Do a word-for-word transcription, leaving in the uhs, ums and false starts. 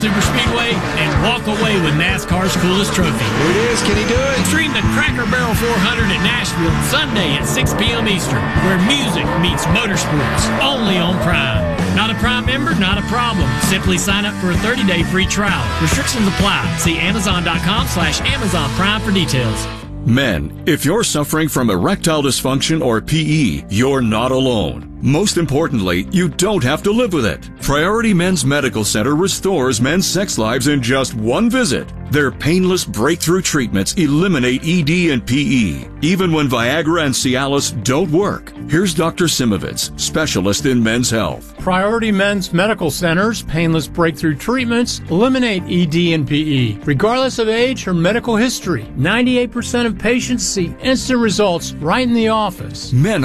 Super Speedway and walk away with NASCAR's coolest trophy. Here it is. Can he do it? Stream the Cracker Barrel four hundred at Nashville Sunday at six p.m. Eastern, where music meets motorsports, only on Prime. Not a Prime member? Not a problem. Simply sign up for a thirty-day free trial. Restrictions apply. See Amazon.com slash Amazon Prime for details. Men, if you're suffering from erectile dysfunction or P E, you're not alone. Most importantly, you don't have to live with it. Priority Men's Medical Center restores men's sex lives in just one visit. Their painless breakthrough treatments eliminate E D and P E, even when Viagra and Cialis don't work. Here's Doctor Simovitz, specialist in men's health. Priority Men's Medical Center's painless breakthrough treatments eliminate E D and P E, regardless of age or medical history. ninety-eight percent of patients see instant results right in the office. Men